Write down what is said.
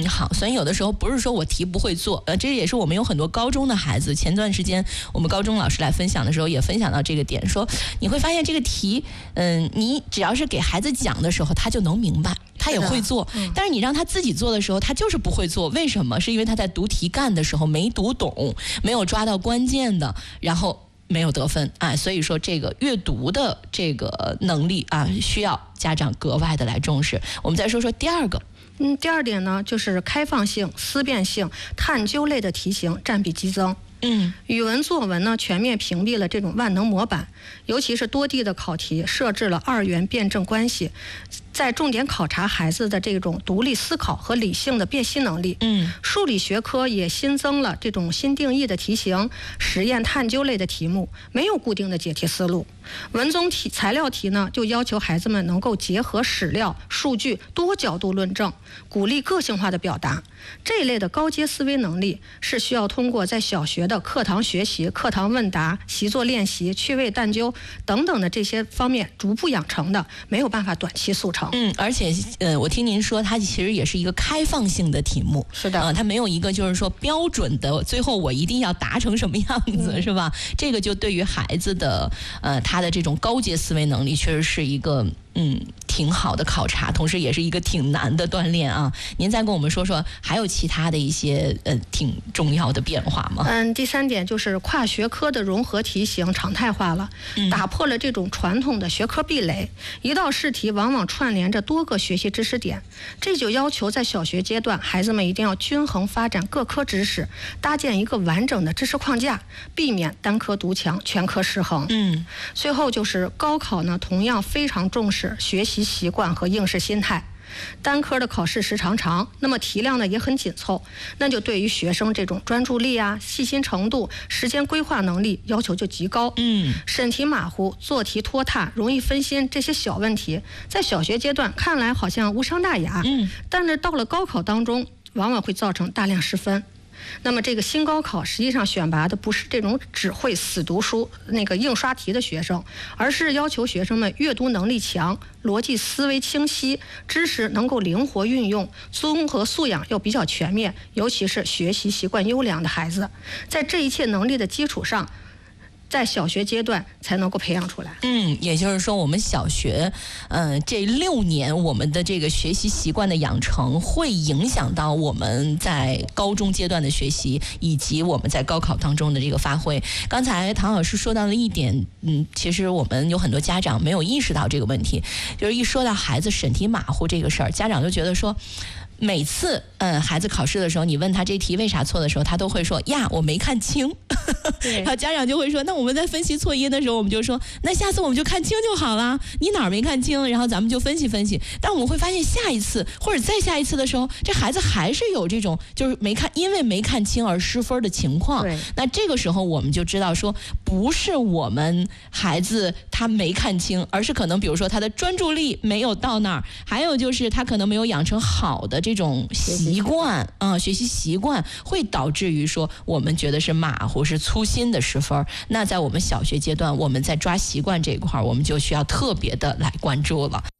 好，所以有的时候不是说我题不会做，这也是我们有很多高中的孩子，前段时间我们高中老师来分享的时候也分享到这个点，说你会发现这个题，你只要是给孩子讲的时候，他就能明白。他也会做，但是你让他自己做的时候，他就是不会做。为什么？是因为他在读题干的时候没读懂，没有抓到关键的，然后没有得分啊。所以说这个阅读的这个能力啊，需要家长格外的来重视。我们再说说第二个。 第二点呢，就是开放性、思辨性、探究类的题型占比激增。语文作文呢全面屏蔽了这种万能模板，尤其是多地的考题设置了二元辩证关系，在重点考察孩子的这种独立思考和理性的辨析能力。数理学科也新增了这种新定义的题型，实验探究类的题目，没有固定的解题思路。文综题、材料题呢，就要求孩子们能够结合史料、数据，多角度论证，鼓励个性化的表达。这一类的高阶思维能力是需要通过在小学的课堂学习、课堂问答、习作练习、趣味探究等等的这些方面逐步养成的，没有办法短期速成。 而且我听您说，它其实也是一个开放性的题目。 是的， 它没有一个就是说标准的，最后我一定要达成什么样子，是吧？这个就对于孩子的他的这种高阶思维能力，确实是一个挺好的考察，同时也是一个挺难的锻炼啊。您再跟我们说说，还有其他的一些挺重要的变化吗？ 第三点就是跨学科的融合题型常态化了，打破了这种传统的学科壁垒。一道试题往往串联着多个学习知识点，这就要求在小学阶段，孩子们一定要均衡发展各科知识，搭建一个完整的知识框架，避免单科独强、全科失衡。最后就是高考呢，同样非常重视学习习惯和应试心态。单科的考试时长长，那么题量呢也很紧凑，那就对于学生这种专注力啊、细心程度、时间规划能力要求就极高。审题马虎、做题拖沓、容易分心，这些小问题在小学阶段看来好像无伤大雅，但是到了高考当中，往往会造成大量失分。那么这个新高考实际上选拔的不是这种只会死读书、硬刷题的学生，而是要求学生们阅读能力强、逻辑思维清晰、知识能够灵活运用、综合素养要比较全面，尤其是学习习惯优良的孩子，在这一切能力的基础上，在小学阶段才能够培养出来。 也就是说我们小学这6年我们的这个学习习惯的养成，会影响到我们在高中阶段的学习，以及我们在高考当中的这个发挥。刚才唐老师说到了一点，其实我们有很多家长没有意识到这个问题，就是一说到孩子审题马虎这个事儿，家长就觉得说，每次孩子考试的时候，你问他这题为啥错的时候，他都会说呀我没看清。然后家长就会说，那我们在分析错音的时候，我们就说那下次我们就看清就好了，你哪儿没看清，然后咱们就分析分析。但我们会发现下一次或者再下一次的时候，这孩子还是有这种就是因为没看清而失分的情况。那这个时候我们就知道说，不是我们孩子他没看清，而是可能比如说他的专注力没有到那儿，还有就是他可能没有养成好的这种习惯学习习惯，会导致于说我们觉得是马虎、是粗心的失分。那在我们小学阶段，我们在抓习惯这一块，我们就需要特别的来关注了。